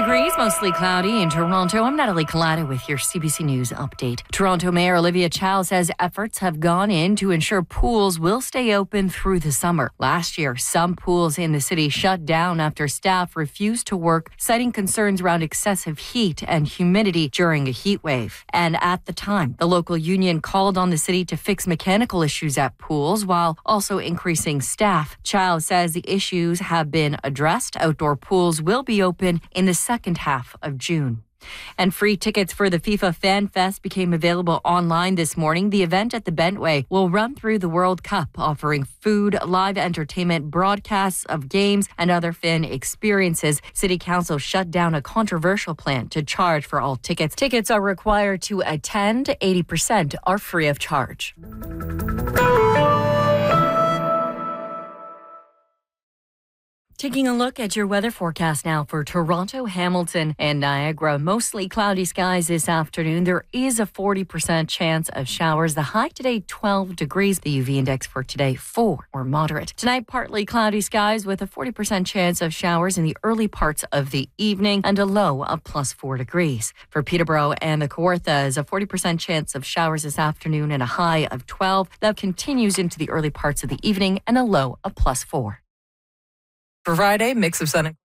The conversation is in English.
degrees, mostly cloudy in Toronto. I'm Natalie Collada with your CBC News update. Toronto Mayor Olivia Chow says efforts have gone in to ensure pools will stay open through the summer. Last year, some pools in the city shut down after staff refused to work, citing concerns around excessive heat and humidity during a heat wave. And at the time, the local union called on the city to fix mechanical issues at pools while also increasing staff. Chow says the issues have been addressed. Outdoor pools will be open in the second half of June. And free tickets for the FIFA Fan Fest became available online this morning. The event at the Bentway will run through the World Cup, offering food, live entertainment, broadcasts of games, and other fan experiences. City Council shut down a controversial plan to charge for all tickets. Tickets are required to attend. 80% are free of charge. Taking a look at your weather forecast now for Toronto, Hamilton, and Niagara. Mostly cloudy skies this afternoon. There is a 40% chance of showers. The high today, 12 degrees. The UV index for today, 4 or moderate. Tonight, partly cloudy skies with a 40% chance of showers in the early parts of the evening and a low of +4 degrees. For Peterborough and the Kawarthas, a 40% chance of showers this afternoon and a high of 12. That continues into the early parts of the evening and a low of +4. For Friday, mix of sun and